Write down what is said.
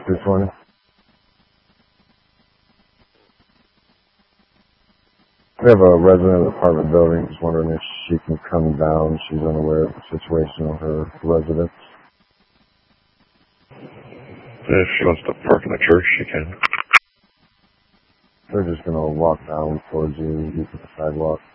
320. We have a resident of the apartment building just wondering if she can come down. She's unaware of the situation of her residence. If she wants to park in the church, she can. They're just going to walk down towards you. You to the sidewalk.